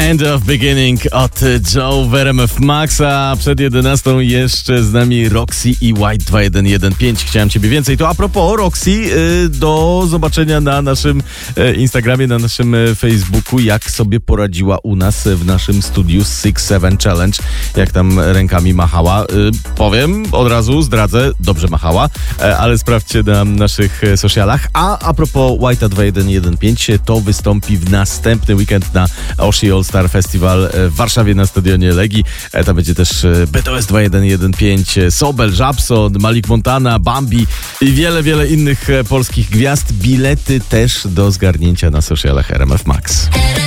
End of Beginning od Joe w RMF Maxa. Przed 11 jeszcze z nami Roxy i White 2115. Chciałem Ciebie więcej. To a propos Roxy, do zobaczenia na naszym Instagramie, na naszym Facebooku, jak sobie poradziła u nas w naszym studiu 6-7 Challenge. Jak tam rękami machała. Powiem, od razu zdradzę, dobrze machała, ale sprawdźcie na naszych socialach. A propos White'a 2115, to wystąpi w następny weekend na Oshi All Star Festival w Warszawie na stadionie Legii. Tam będzie też BTS 2115, Sobel, Żabson, Malik Montana, Bambi i wiele innych polskich gwiazd. Bilety też do zgarnięcia na socialach RMF Max.